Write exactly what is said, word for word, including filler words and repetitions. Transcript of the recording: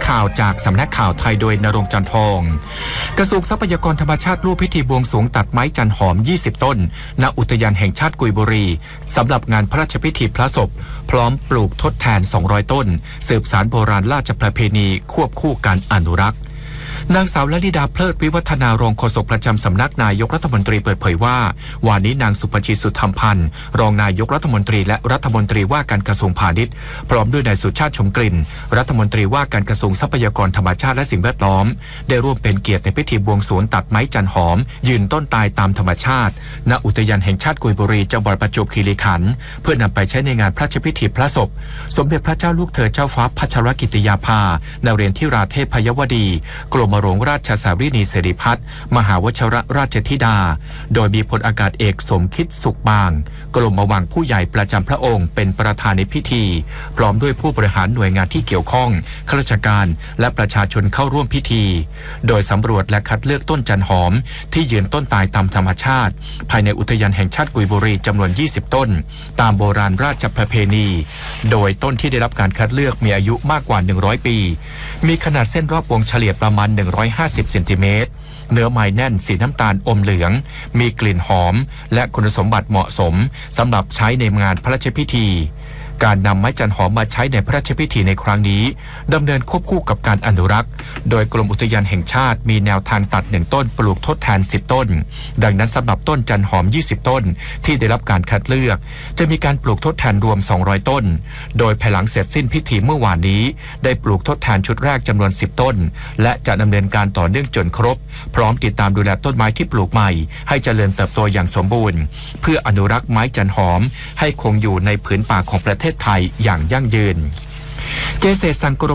ข่าวจากสำนักข่าวไทยโดยณรงค์จันทองกระทรวงทรัพยากรธรรมชาติร่วมพิธีบวงสรวงตัดไม้จันหอมยี่สิบต้นณอุทยานแห่งชาติกุยบุรีสำหรับงานพระราชพิธีพระศพพร้อมปลูกทดแทนสองร้อยต้นสืบสานโบราณราชประเพณีควบคู่การอนุรักษ์นางสาวลลิดาเพลิดวิวัฒนารองโฆษกประจำสำนักนายกรัฐมนตรีเปิดเผยว่าวันนี้นางสุภจิตสุธรรมพันธ์รองนายกรัฐมนตรีและรัฐมนตรีว่าการกระทรวงพาณิชย์พร้อมด้วยนายสุชาติชมกลิ่นรัฐมนตรีว่าการกระทรวงทรัพยากรธรรมชาติและสิ่งแวดล้อมได้ร่วมเป็นเกียรติในพิธีบวงสรวงตัดไม้จันหอมยืนต้นตายตามธรรมชาติณอุทยานแห่งชาติกุยบุรีจังหวัดประจวบคีรีขันธ์เพื่อนำไปใช้ในงานพระราชพิธีพระศพสมเด็จพระเจ้าลูกเธอเจ้าฟ้าพัชรกิติยาภานเรนทิราเทพยวดีกรมหลวงราชสารีนีสิริพัฒน์มหาวชรราชธิดาโดยมีพลอากาศเอกสมคิดสุขบางกรมวังผู้ใหญ่ประจำพระองค์เป็นประธานในพิธีพร้อมด้วยผู้บริหารหน่วยงานที่เกี่ยวข้องข้าราชการและประชาชนเข้าร่วมพิธีโดยสำรวจและคัดเลือกต้นจันหอมที่ยืนต้นตายตามธรรมชาติภายในอุทยานแห่งชาติกุยบุรีจำนวนยี่สิบต้นตามโบราณราชประเพณีโดยต้นที่ได้รับการคัดเลือกมีอายุมากกว่าหนึ่งร้อยปีมีขนาดเส้นรอบวงเฉลี่ยประมาณหนึ่งร้อยห้าสิบเซนติเมตรเนื้อไม้แน่นสีน้ำตาลอมเหลืองมีกลิ่นหอมและคุณสมบัติเหมาะสมสำหรับใช้ในงานพระราชพิธีการนำไม้จันหอมมาใช้ในพระราชพิธีในครั้งนี้ดำเนินควบคู่กับการอนุรักษ์โดยกรมอุทยานแห่งชาติมีแนวทางตัดหนึ่งต้นปลูกทดแทนสิบต้นดังนั้นสำหรับต้นจันหอมยี่สิบต้นที่ได้รับการคัดเลือกจะมีการปลูกทดแทนรวมสองร้อยต้นโดยภายหลังเสร็จสิ้นพิธีเมื่อวานนี้ได้ปลูกทดแทนชุดแรกจำนวนสิบต้นและจะดำเนินการต่อเนื่องจนครบพร้อมติดตามดูแลต้นไม้ที่ปลูกใหม่ให้เจริญเติบโตอย่างสมบูรณ์เพื่ออนุรักษ์ไม้จันหอมให้คงอยู่ในผืนป่าของประเทศไทยอย่างยั่งยืนเกษตรสังคม